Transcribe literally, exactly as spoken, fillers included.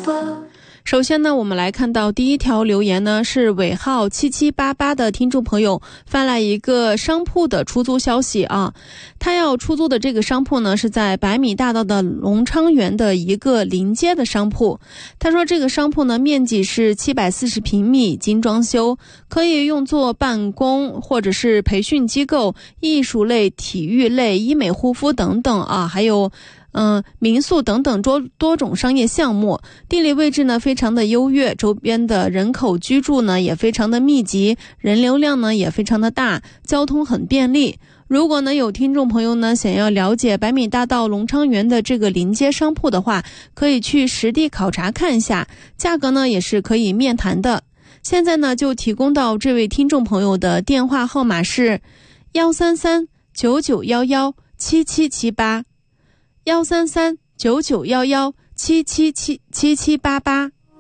首先呢，我们来看到第一条留言呢，是尾号七七八八的听众朋友发来一个商铺的出租消息啊。他要出租的这个商铺呢，是在百米大道的隆昌园的一个临街的商铺。他说这个商铺呢，面积是七百四十平米，精装修，可以用作办公或者是培训机构、艺术类、体育类、医美护肤等等啊，还有嗯，民宿等等多多种商业项目。地理位置呢非常的优越，周边的人口居住呢也非常的密集，人流量呢也非常的大，交通很便利。如果呢有听众朋友呢想要了解百米大道隆昌园的这个临街商铺的话，可以去实地考察看一下，价格呢也是可以面谈的。现在呢就提供到这位听众朋友的电话号码是幺三三九九幺幺七七七八。幺三三九九幺幺七七七七七八八。